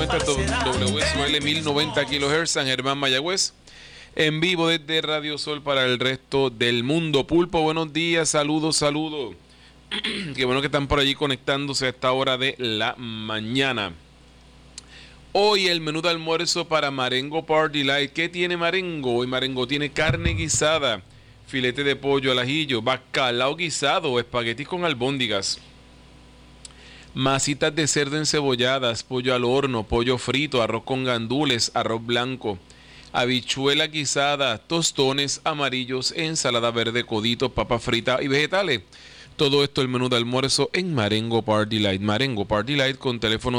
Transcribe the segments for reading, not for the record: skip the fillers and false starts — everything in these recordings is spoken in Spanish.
1090 WSOL 1090 kHz San Germán, Mayagüez. En vivo desde Radio Sol para el resto del mundo. Pulpo, buenos días, saludos. Qué bueno que están por allí conectándose a esta hora de la mañana. Hoy el menú de almuerzo para Marengo Party Light. ¿Qué tiene Marengo? Hoy Marengo tiene carne guisada, filete de pollo al ajillo, bacalao guisado, espaguetis con albóndigas, masitas de cerdo encebolladas, pollo al horno, pollo frito, arroz con gandules, arroz blanco, habichuela guisada, tostones amarillos, ensalada verde, coditos, papa frita y vegetales. Todo esto el menú de almuerzo en Marengo Party Light. Marengo Party Light con teléfono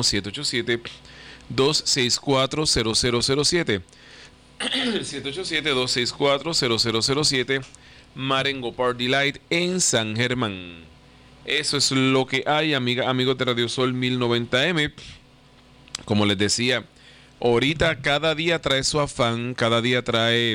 787-264-0007. 787-264-0007. Marengo Party Light en San Germán. Eso es lo que hay, amigos de Radio Sol 1090M. Como les decía, ahorita cada día trae su afán, cada día trae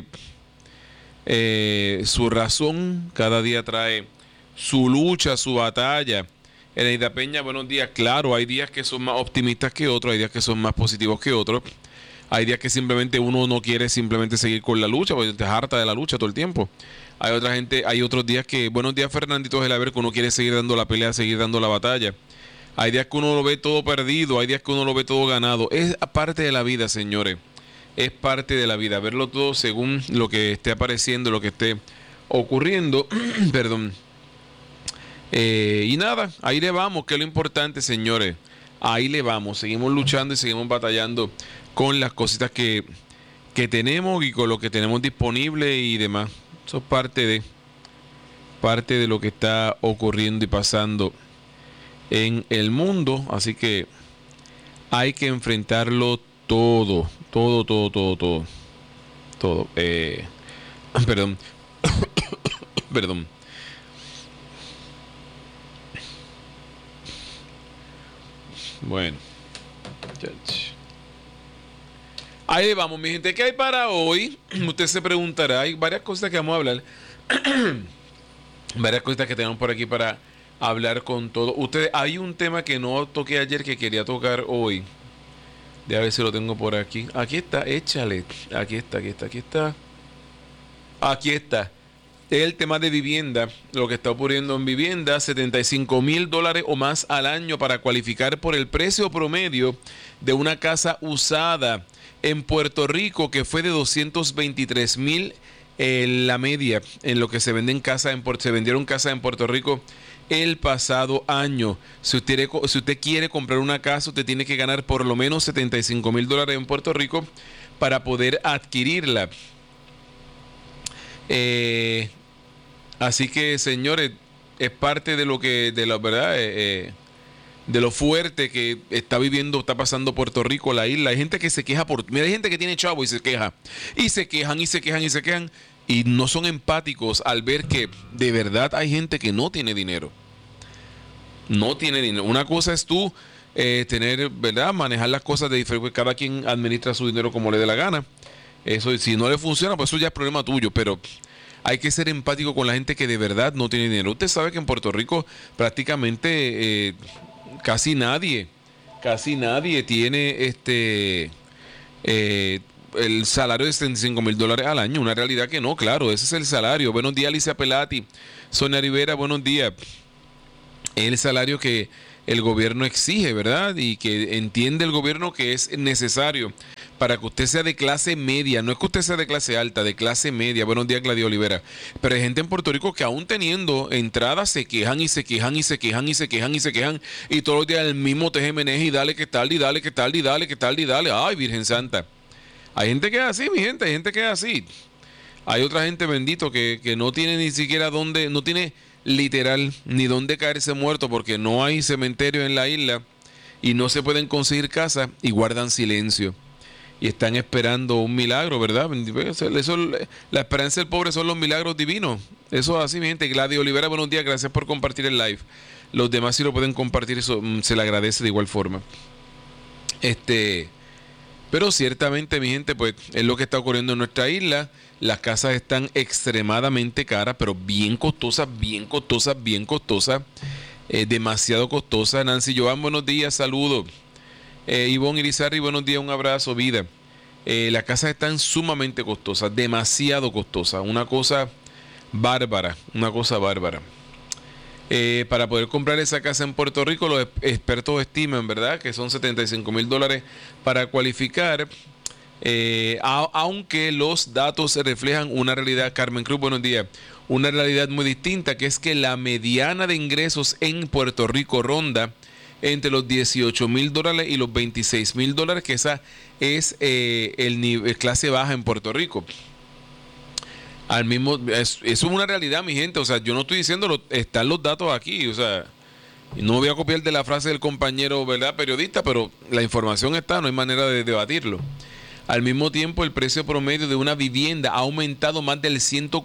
su razón, cada día trae su lucha, su batalla. Eneida Peña, buenos días. Claro, hay días que son más optimistas que otros, hay días que son más positivos que otros. Hay días que simplemente uno no quiere simplemente seguir con la lucha, porque te harta de la lucha todo el tiempo. Hay otra gente, hay otros días que, buenos días Fernandito Gelaber, que uno quiere seguir dando la pelea, seguir dando la batalla. Hay días que uno lo ve todo perdido, hay días que uno lo ve todo ganado. Es parte de la vida, señores. Es parte de la vida, verlo todo según lo que esté apareciendo, lo que esté ocurriendo. Perdón. Y nada, ahí le vamos, que es lo importante, señores. Ahí le vamos, seguimos luchando y seguimos batallando con las cositas que tenemos y con lo que tenemos disponible y demás. Eso es parte de lo que está ocurriendo y pasando en el mundo. Así que hay que enfrentarlo todo. Perdón. Perdón. Bueno. Ahí vamos, mi gente. ¿Qué hay para hoy? Usted se preguntará. Hay varias cosas que vamos a hablar. Varias cosas que tenemos por aquí para hablar con todos ustedes. Hay un tema que no toqué ayer que quería tocar hoy. De a ver si lo tengo por aquí. Aquí está, échale. Aquí está. Aquí está. Es el tema de vivienda, lo que está ocurriendo en vivienda. $75,000 o más al año para cualificar por el precio promedio de una casa usada en Puerto Rico, que fue de $223,000 la media en lo que se venden se vendieron casas en Puerto Rico el pasado año. Si usted quiere comprar una casa, usted tiene que ganar por lo menos $75,000 en Puerto Rico para poder adquirirla. Así que, señores, es parte de lo que, de la verdad, de lo fuerte que está pasando Puerto Rico, la isla. Hay gente que se queja mira, hay gente que tiene chavo y se queja. Y se quejan y no son empáticos al ver que de verdad hay gente que no tiene dinero. No tiene dinero. Una cosa es tú tener, ¿verdad? Manejar las cosas de diferente. Cada quien administra su dinero como le dé la gana. Eso, si no le funciona, pues eso ya es problema tuyo. Pero hay que ser empático con la gente que de verdad no tiene dinero. Usted sabe que en Puerto Rico prácticamente casi nadie tiene el salario de $75,000 al año. Una realidad que no, claro, ese es el salario. Buenos días, Alicia Pelati. Sonia Rivera, buenos días. Es el salario que el gobierno exige, ¿verdad? Y que entiende el gobierno que es necesario para que usted sea de clase media. No es que usted sea de clase alta, de clase media. Buenos días, Gladio Olivera. Pero hay gente en Puerto Rico que aún teniendo entradas se quejan. Y todos los días el mismo TGMNG y dale que tal, y dale que tal, y dale que tal, y dale. Ay, Virgen Santa. Hay gente que es así, mi gente, hay gente que es así. Hay otra gente, bendito, que no tiene ni siquiera dónde, no tiene literal ni dónde caerse muerto porque no hay cementerio en la isla y no se pueden conseguir casas y guardan silencio. Y están esperando un milagro, ¿verdad? Eso, la esperanza del pobre son los milagros divinos. Eso es así, mi gente. Gladys Olivera, buenos días, gracias por compartir el live. Los demás si lo pueden compartir, eso se le agradece de igual forma. Pero ciertamente, mi gente, pues es lo que está ocurriendo en nuestra isla. Las casas están extremadamente caras, pero bien costosas, demasiado costosas. Nancy Joan, buenos días, saludos. Ivonne Irizarry, buenos días, un abrazo, vida. Las casas están sumamente costosas, demasiado costosas, una cosa bárbara, una cosa bárbara. Para poder comprar esa casa en Puerto Rico, los expertos estiman, ¿verdad?, que son $75,000 para cualificar. Aunque los datos reflejan una realidad, Carmen Cruz, buenos días, una realidad muy distinta, que es que la mediana de ingresos en Puerto Rico ronda entre los $18,000 y los $26,000, que esa es el nivel clase baja en Puerto Rico. Eso es una realidad, mi gente. O sea, yo no estoy diciendo, están los datos aquí. O sea, no voy a copiar de la frase del compañero, ¿verdad?, periodista, pero la información está, no hay manera de debatirlo. Al mismo tiempo, el precio promedio de una vivienda ha aumentado más del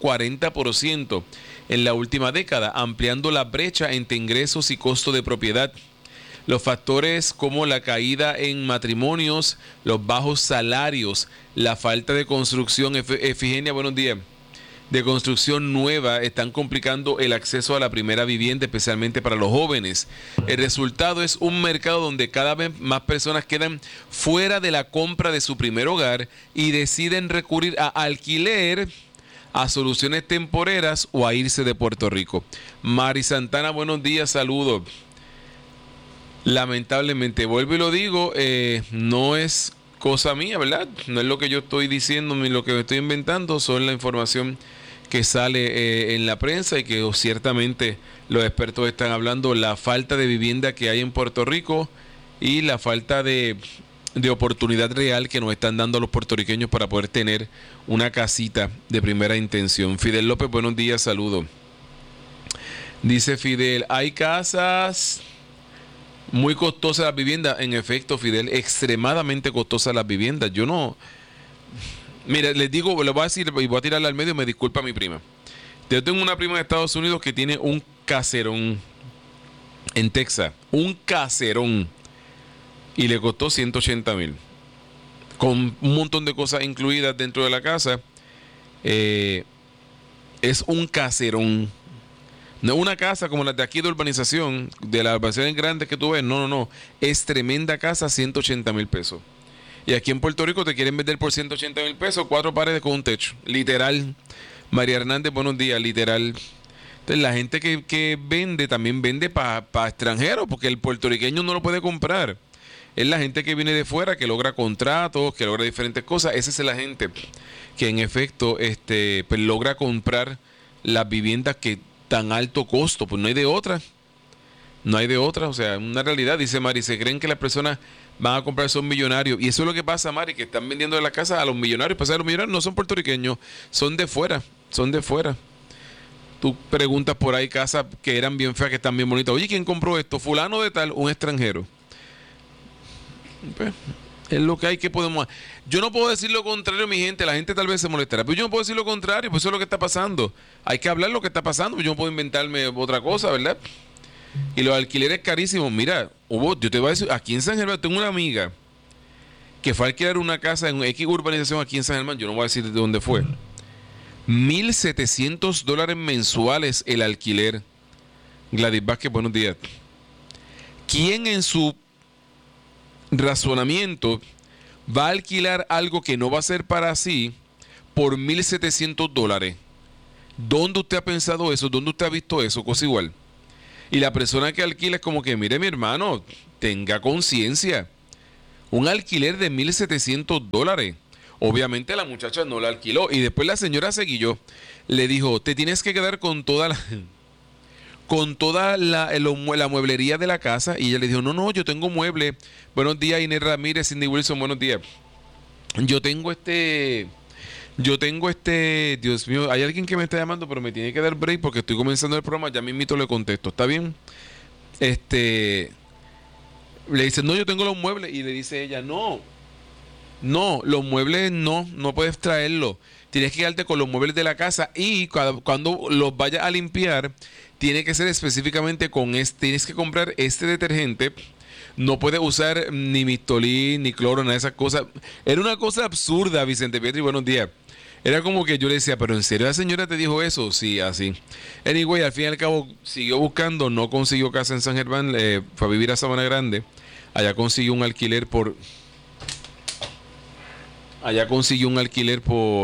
140% en la última década, ampliando la brecha entre ingresos y costo de propiedad. Los factores como la caída en matrimonios, los bajos salarios, la falta de construcción, Efigenia, buenos días, de construcción nueva, están complicando el acceso a la primera vivienda, especialmente para los jóvenes. El resultado es un mercado donde cada vez más personas quedan fuera de la compra de su primer hogar y deciden recurrir a alquiler, a soluciones temporeras o a irse de Puerto Rico. Mari Santana, buenos días, saludos. Lamentablemente, vuelvo y lo digo, no es cosa mía, ¿verdad? No es lo que yo estoy diciendo ni lo que me estoy inventando, son la información que sale en la prensa y que ciertamente los expertos están hablando, la falta de vivienda que hay en Puerto Rico y la falta de oportunidad real que nos están dando a los puertorriqueños para poder tener una casita de primera intención. Fidel López, buenos días, saludos. Dice Fidel, hay casas muy costosas las viviendas. En efecto, Fidel, extremadamente costosas las viviendas. Yo no... Mira, les digo, le voy a decir y voy a tirarle al medio, me disculpa mi prima. Yo tengo una prima de Estados Unidos que tiene un caserón en Texas. Un caserón. Y le costó 180,000. Con un montón de cosas incluidas dentro de la casa. Es un caserón. No es una casa como las de aquí de urbanización, de las urbanizaciones grandes que tú ves. No. Es tremenda casa, 180,000 pesos. Y aquí en Puerto Rico te quieren vender por 180,000 pesos 4 paredes con un techo. Literal. María Hernández, buenos días, literal. Entonces la gente que vende también vende para extranjeros, porque el puertorriqueño no lo puede comprar. Es la gente que viene de fuera, que logra contratos, que logra diferentes cosas. Esa es la gente que en efecto pues logra comprar las viviendas que tan alto costo. Pues no hay de otra. No hay de otra. O sea, una realidad, dice Mari, se creen que las personas van a comprar, son millonarios. Y eso es lo que pasa, Mari, que están vendiendo de la casa a los millonarios. Pues los millonarios no son puertorriqueños, son de fuera. Son de fuera. Tú preguntas por ahí casas que eran bien feas, que están bien bonitas. Oye, ¿quién compró esto? Fulano de tal, un extranjero. Pues, es lo que hay, que podemos... Yo no puedo decir lo contrario, mi gente. La gente tal vez se molestará, pero yo no puedo decir lo contrario, pues eso es lo que está pasando. Hay que hablar lo que está pasando, pues yo no puedo inventarme otra cosa, ¿verdad? Y los alquileres carísimos. Mira, yo te voy a decir, aquí en San Germán tengo una amiga que fue a alquilar una casa en X urbanización aquí en San Germán. Yo no voy a decir de dónde fue. $1,700 mensuales el alquiler. Gladys Vázquez, buenos días. ¿Quién en su razonamiento va a alquilar algo que no va a ser para sí por $1,700? ¿Dónde usted ha pensado eso? ¿Dónde usted ha visto eso? Cosa igual. Y la persona que alquila es como que, mire, mi hermano, tenga conciencia. Un alquiler de $1,700. Obviamente la muchacha no la alquiló. Y después la señora se guilló. Le dijo, te tienes que quedar con toda la mueblería de la casa. Y ella le dijo, no, yo tengo mueble. Buenos días, Inés Ramírez, Cindy Wilson, buenos días. Yo tengo Dios mío, hay alguien que me está llamando, pero me tiene que dar break porque estoy comenzando el programa, ya mismito le contesto, ¿está bien? Le dice, no, yo tengo los muebles, y le dice ella, no, los muebles no puedes traerlos, tienes que quedarte con los muebles de la casa y cuando los vayas a limpiar, tiene que ser específicamente tienes que comprar este detergente. No puedes usar ni Mistolín, ni cloro, nada de esas cosas. Era una cosa absurda, Vicente Pietri, buenos días. Era como que yo le decía, ¿pero en serio la señora te dijo eso? Sí, así. Anyway, al fin y al cabo, siguió buscando, no consiguió casa en San Germán, fue a vivir a Sabana Grande. Allá consiguió un alquiler por... Allá consiguió un alquiler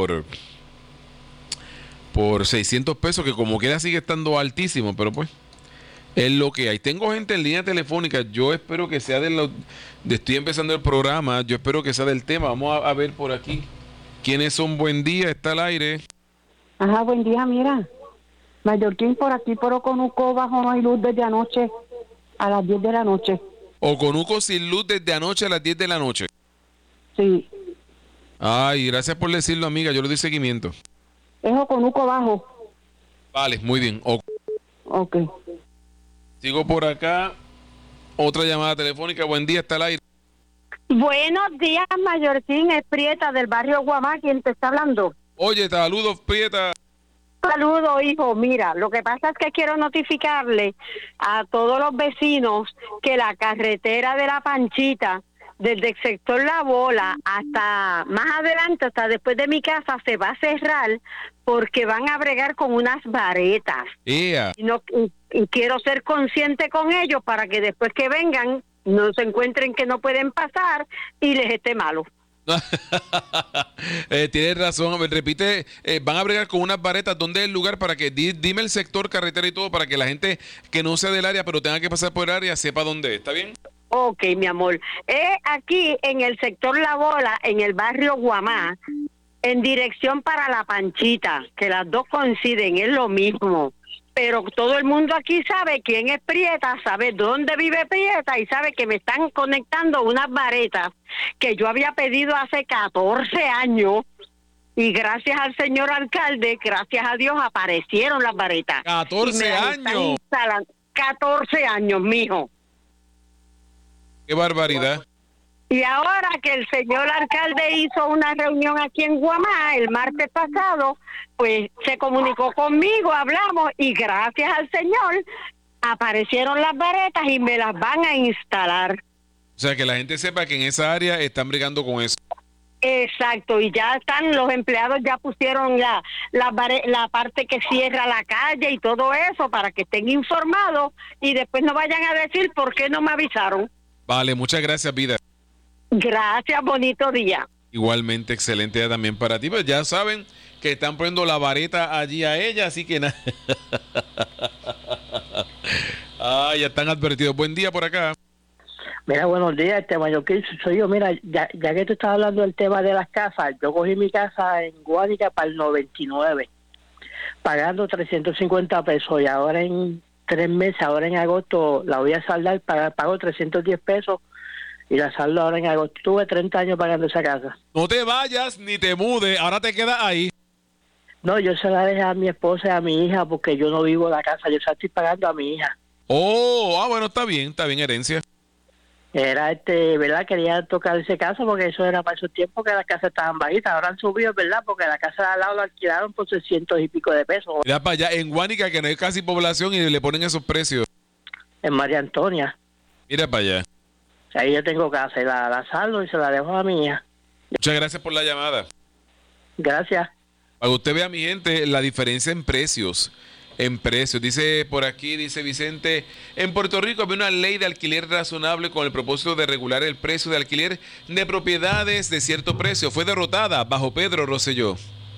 por 600 pesos, que como queda sigue estando altísimo, pero pues es lo que hay. Tengo gente en línea telefónica, yo espero que sea estoy empezando el programa, yo espero que sea del tema. Vamos a ver por aquí quiénes son. Buen día, está al aire. Ajá, buen día, mira. Mallorquín, por aquí, por Oconuco, bajo no hay luz desde anoche a las 10 de la noche. Oconuco sin luz desde anoche a las 10 de la noche. Sí. Ay, gracias por decirlo, amiga, yo le doy seguimiento. Es Oconuco bajo. Vale, muy bien. Ok. Sigo por acá. Otra llamada telefónica. Buen día, está al aire. Buenos días, Mallorquín, es Prieta del barrio Guamá, quien te está hablando. Oye, saludos, Prieta. Saludos, hijo. Mira, lo que pasa es que quiero notificarle a todos los vecinos que la carretera de La Panchita, desde el sector La Bola hasta más adelante, hasta después de mi casa, se va a cerrar porque van a bregar con unas varetas. Yeah. Y quiero ser consciente con ellos para que después que vengan no se encuentren que no pueden pasar y les esté malo. Tienes razón. A ver, repite, van a bregar con unas varetas. ¿Dónde es el lugar para que dime el sector, carretera y todo, para que la gente que no sea del área pero tenga que pasar por el área sepa dónde es? ¿Está bien? Ok, mi amor. Aquí en el sector La Bola, en el barrio Guamá, en dirección para La Panchita, que las dos coinciden, es lo mismo. Pero todo el mundo aquí sabe quién es Prieta, sabe dónde vive Prieta y sabe que me están conectando unas varetas que yo había pedido hace 14 años y gracias al señor alcalde, gracias a Dios, aparecieron las varetas. 14 años. 14 años, mijo. Qué barbaridad. Y ahora que el señor alcalde hizo una reunión aquí en Guamá el martes pasado, pues se comunicó conmigo, hablamos y gracias al señor aparecieron las varetas y me las van a instalar. O sea, que la gente sepa que en esa área están brigando con eso. Exacto, y ya están, los empleados ya pusieron la parte que cierra la calle y todo eso para que estén informados y después no vayan a decir por qué no me avisaron. Vale, muchas gracias, vida. Gracias, bonito día. Igualmente, excelente día también para ti. Pues ya saben que están poniendo la vareta allí a ella, así que nada. Ya están advertidos. Buen día por acá. Mira, buenos días, Mallorquín, soy yo. Mira, ya que tú estás hablando del tema de las casas, yo cogí mi casa en Guánica para el 99, pagando 350 pesos y ahora en 3 meses, ahora en agosto, la voy a saldar, pago 310 pesos y la saldo ahora en agosto. Tuve 30 años pagando esa casa. No te vayas ni te mudes, ahora te quedas ahí. No, yo se la dejé a mi esposa y a mi hija porque yo no vivo en la casa, yo se la estoy pagando a mi hija. Bueno, está bien, herencia. Era ¿verdad? Quería tocar ese caso porque eso era para esos tiempos que las casas estaban bajitas. Ahora han subido, ¿verdad? Porque la casa de al lado la alquilaron por 600 y pico de pesos. Mira para allá, en Guánica, que no hay casi población y le ponen esos precios. En María Antonia. Mira para allá. Ahí yo tengo casa y la saldo y se la dejo a mi hija. Muchas gracias por la llamada. Gracias. Para que usted vea, mi gente, la diferencia en precios. Dice por aquí, dice Vicente, en Puerto Rico había una ley de alquiler razonable con el propósito de regular el precio de alquiler de propiedades de cierto precio. Fue derrotada bajo Pedro Rosselló.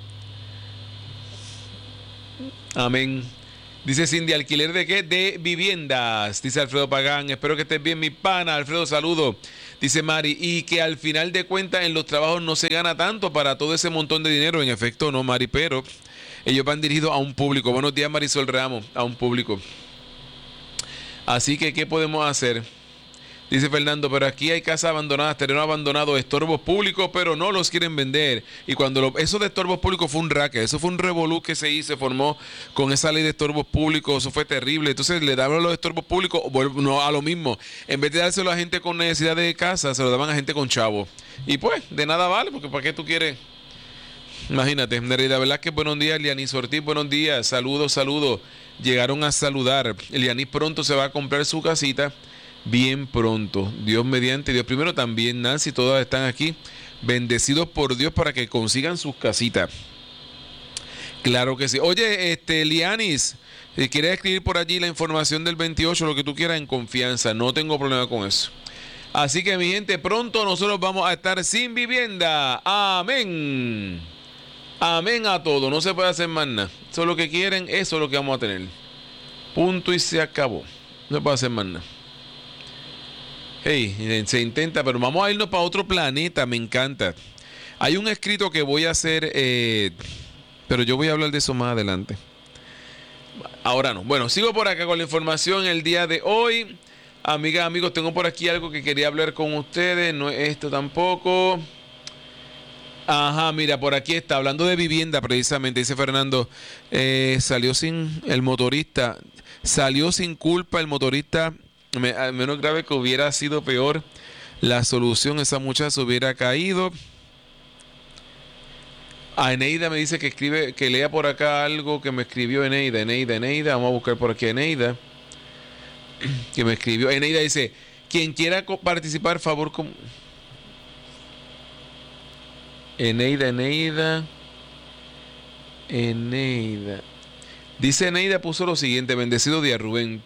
Amén. Dice Cindy, ¿alquiler de qué? De viviendas. Dice Alfredo Pagán, espero que estés bien, mi pana. Alfredo, saludo. Dice Mari, y que al final de cuentas en los trabajos no se gana tanto para todo ese montón de dinero. En efecto, no, Mari, pero ellos van dirigidos a un público. Buenos días, Marisol Ramos, a un público. Así que, ¿qué podemos hacer? Dice Fernando, pero aquí hay casas abandonadas, terrenos abandonados, estorbos públicos, pero no los quieren vender. Y cuando eso de estorbos públicos fue un racket, eso fue un revolú que se formó con esa ley de estorbos públicos, eso fue terrible. Entonces le daban los estorbos públicos, no, a lo mismo. En vez de dárselo a gente con necesidad de casa, se lo daban a gente con chavo. Y pues, de nada vale, porque ¿para qué tú quieres? Imagínate, la verdad que buenos días, Lianis Ortiz, buenos días, saludos. Llegaron a saludar. Lianis pronto se va a comprar su casita. Bien pronto, Dios mediante, Dios primero, también Nancy, todas están aquí bendecidos por Dios para que consigan sus casitas. Claro que sí. Oye, Lianis, si quieres escribir por allí la información del 28, lo que tú quieras, en confianza, no tengo problema con eso. Así que, mi gente, pronto nosotros vamos a estar sin vivienda. Amén. Amén a todo. No se puede hacer más nada. Eso es lo que quieren, eso es lo que vamos a tener. Punto y se acabó. No se puede hacer más nada. Hey, se intenta, pero vamos a irnos para otro planeta. Me encanta. Hay un escrito que voy a hacer, pero yo voy a hablar de eso más adelante. Ahora no. Bueno, sigo por acá con la información el día de hoy. Amigas, amigos, tengo por aquí algo que quería hablar con ustedes. No es esto tampoco. Ajá, mira, por aquí está, hablando de vivienda precisamente, dice Fernando, salió sin el motorista, salió sin culpa el motorista, menos grave que hubiera sido peor la solución, esa muchacha se hubiera caído. A Eneida me dice que escribe, que lea por acá algo que me escribió Eneida, vamos a buscar por aquí a Eneida, que me escribió. Eneida dice, quien quiera participar, favor, Eneida. Dice Eneida, puso lo siguiente: bendecido día, Rubén.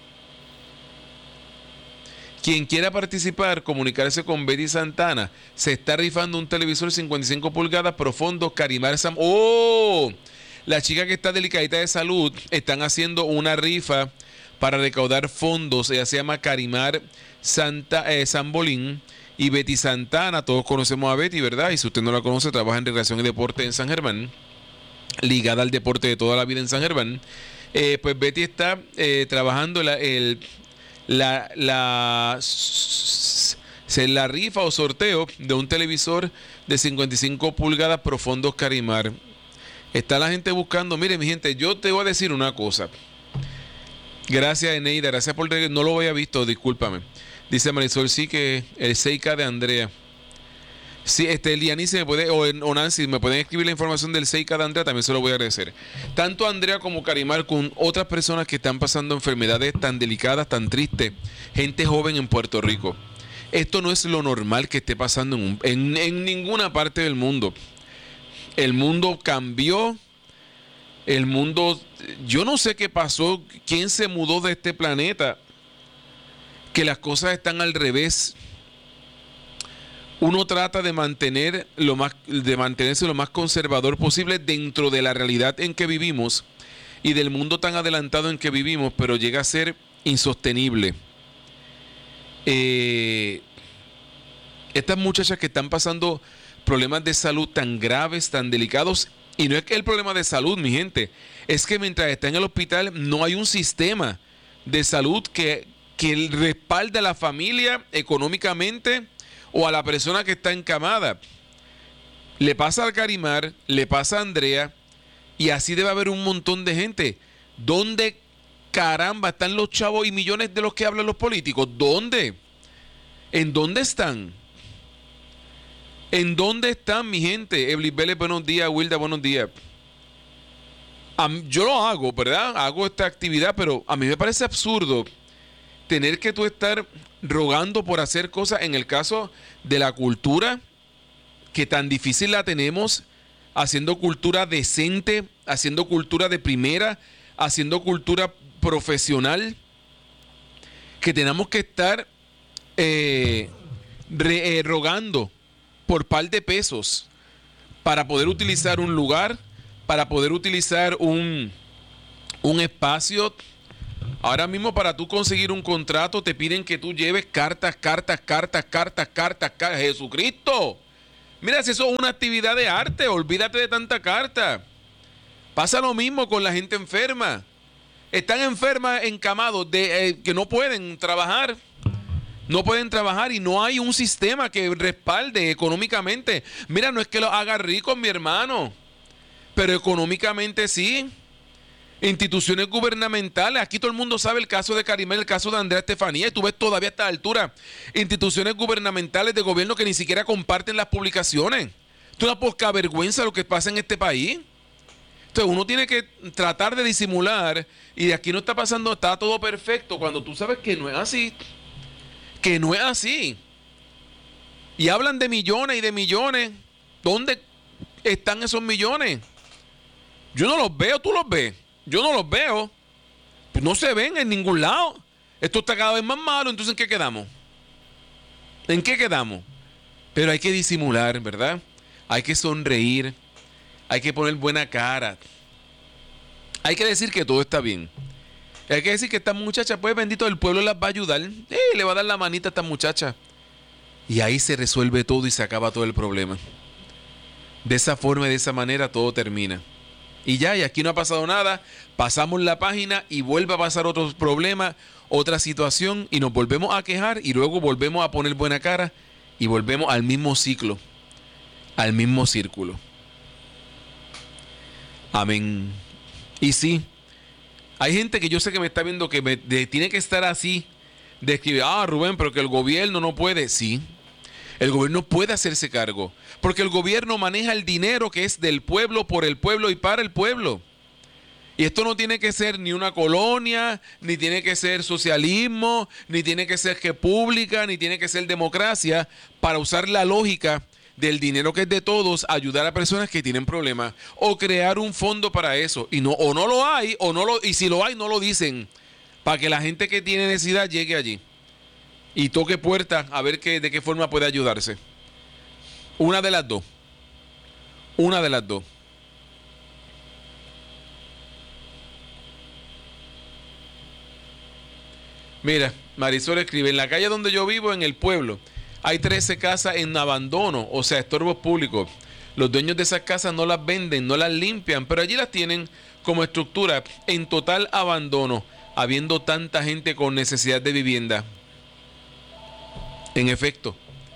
Quien quiera participar, comunicarse con Betty Santana. Se está rifando un televisor 55 pulgadas profundo, Carimar Sam. ¡Oh! La chica que está delicadita de salud, están haciendo una rifa para recaudar fondos. Ella se llama Carimar Sambolín. Y Betty Santana, todos conocemos a Betty, ¿verdad? Y si usted no la conoce, trabaja en Recreación y Deporte en San Germán, ligada al deporte de toda la vida en San Germán. Pues Betty está trabajando la rifa o sorteo de un televisor de 55 pulgadas profundos Carimar. Está la gente buscando. Mire, mi gente, yo te voy a decir una cosa. Gracias, Eneida, gracias por... No lo había visto, discúlpame. Dice Marisol, sí, que el 6K de Andrea. Sí, Lianice me puede, o Nancy, me pueden escribir la información del 6K de Andrea, también se lo voy a agradecer. Tanto Andrea como Carimar, con otras personas que están pasando enfermedades tan delicadas, tan tristes, gente joven en Puerto Rico. Esto no es lo normal que esté pasando en ninguna parte del mundo. El mundo cambió. El mundo, yo no sé qué pasó, quién se mudó de este planeta, que las cosas están al revés. Uno trata de mantenerse lo más conservador posible dentro de la realidad en que vivimos y del mundo tan adelantado en que vivimos, pero llega a ser insostenible. Estas muchachas que están pasando problemas de salud tan graves, tan delicados, y no es que el problema de salud, mi gente, es que mientras está en el hospital no hay un sistema de salud que respalde a la familia económicamente o a la persona que está encamada. Le pasa al Carimar, le pasa a Andrea, y así debe haber un montón de gente. ¿Dónde caramba están los chavos y millones de los que hablan los políticos? ¿Dónde? ¿En dónde están? ¿En dónde están, mi gente? Eblis Vélez, buenos días. Wilda, buenos días. Yo lo hago, ¿verdad? Hago esta actividad, pero a mí me parece absurdo tener que tú estar rogando por hacer cosas. En el caso de la cultura, que tan difícil la tenemos, haciendo cultura decente, haciendo cultura de primera, haciendo cultura profesional, que tenemos que estar rogando por par de pesos para poder utilizar un lugar, para poder utilizar un espacio. Ahora mismo, para tú conseguir un contrato, te piden que tú lleves cartas. ¡Jesucristo! Mira, si eso es una actividad de arte, olvídate de tanta carta. Pasa lo mismo con la gente enferma. Están enfermas, encamados, que no pueden trabajar. No pueden trabajar y no hay un sistema que respalde económicamente. Mira, no es que los haga ricos, mi hermano, pero económicamente sí. Instituciones gubernamentales, aquí todo el mundo sabe el caso de Carimar, el caso de Andrea Estefanía, y tú ves todavía a esta altura instituciones gubernamentales de gobierno que ni siquiera comparten las publicaciones. Esto es una poca vergüenza lo que pasa en este país. Entonces uno tiene que tratar de disimular, y de aquí no está pasando, está todo perfecto, cuando tú sabes que no es así. Que no es así. Y hablan de millones y de millones. ¿Dónde están esos millones? Yo no los veo, tú los ves. Yo no los veo. Pues no se ven en ningún lado. Esto está cada vez más malo, entonces ¿en qué quedamos? ¿En qué quedamos? Pero hay que disimular, ¿verdad? Hay que sonreír, hay que poner buena cara. Hay que decir que todo está bien. Hay que decir que esta muchacha, pues bendito, el pueblo las va a ayudar. Le va a dar la manita a esta muchacha. Y ahí se resuelve todo y se acaba todo el problema. De esa forma y de esa manera todo termina. Y ya, y aquí no ha pasado nada. Pasamos la página y vuelve a pasar otro problema, otra situación, y nos volvemos a quejar y luego volvemos a poner buena cara y volvemos al mismo ciclo, al mismo círculo. Amén. Y sí, hay gente que yo sé que me está viendo que tiene que estar así, de escribir, Rubén, pero que el gobierno no puede. Sí, el gobierno puede hacerse cargo, porque el gobierno maneja el dinero que es del pueblo, por el pueblo y para el pueblo. Y esto no tiene que ser ni una colonia, ni tiene que ser socialismo, ni tiene que ser república, ni tiene que ser democracia, para usar la lógica del dinero que es de todos, ayudar a personas que tienen problemas, o crear un fondo para eso. Y no, o no lo hay, y si lo hay, no lo dicen, para que la gente que tiene necesidad llegue allí y toque puertas a ver de qué forma puede ayudarse. Una de las dos. Una de las dos. Mira, Marisol escribe, en la calle donde yo vivo, en el pueblo, hay 13 casas en abandono, o sea, estorbos públicos. Los dueños de esas casas no las venden, no las limpian, pero allí las tienen como estructura en total abandono, habiendo tanta gente con necesidad de vivienda. En efecto.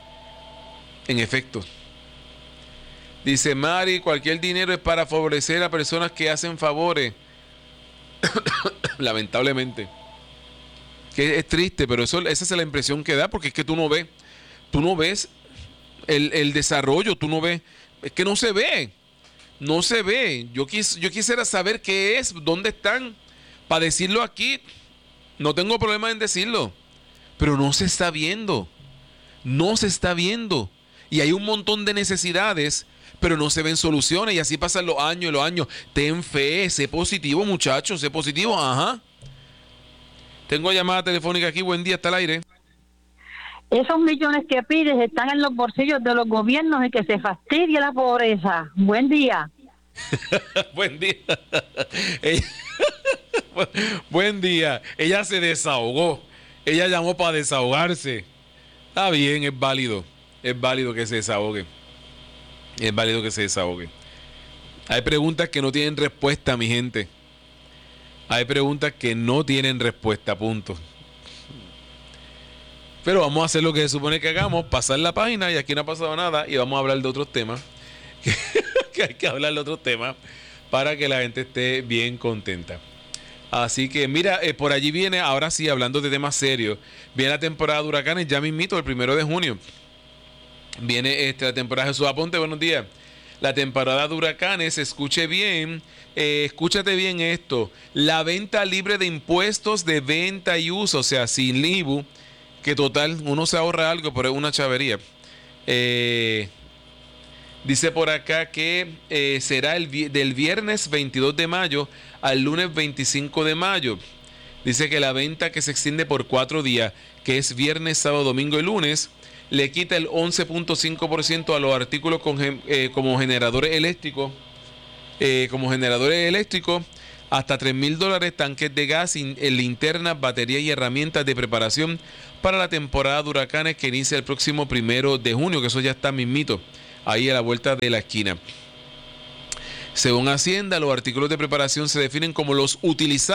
Dice Mari, cualquier dinero es para favorecer a personas que hacen favores. Lamentablemente. Que es triste, pero esa es la impresión que da, porque es que tú no ves el desarrollo, tú no ves, es que no se ve. Yo quisiera saber qué es, dónde están, para decirlo aquí. No tengo problema en decirlo, pero no se está viendo. Y hay un montón de necesidades, pero no se ven soluciones, y así pasan los años y los años. Ten fe, sé positivo, muchachos, sé positivo. Ajá. Tengo llamada telefónica aquí, buen día, está al aire. Esos millones que pides están en los bolsillos de los gobiernos y que se fastidie la pobreza. Buen día. Buen día. Buen día. Ella se desahogó. Ella llamó para desahogarse. Está bien, es válido. Es válido que se desahogue. Hay preguntas que no tienen respuesta, mi gente. Hay preguntas que no tienen respuesta, punto. Pero vamos a hacer lo que se supone que hagamos, pasar la página, y aquí no ha pasado nada, y vamos a hablar de otros temas. Que hay que hablar de otros temas para que la gente esté bien contenta. Así que mira, por allí viene, ahora sí, hablando de temas serios, viene la temporada de huracanes, ya mismito, el 1 de junio. Viene la temporada. Jesús Aponte, buenos días. La temporada de huracanes, escuche bien, escúchate bien esto. La venta libre de impuestos de venta y uso, o sea, sin IBU, que total, uno se ahorra algo, pero es una chavería. Dice por acá que será del viernes 22 de mayo al lunes 25 de mayo. Dice que la venta, que se extiende por 4 días, que es viernes, sábado, domingo y lunes, le quita el 11.5% a los artículos como generadores eléctricos, hasta $3,000, tanques de gas, linternas, baterías y herramientas de preparación para la temporada de huracanes que inicia el próximo 1 de junio, que eso ya está mismito, ahí a la vuelta de la esquina. Según Hacienda, los artículos de preparación se definen como los utilizados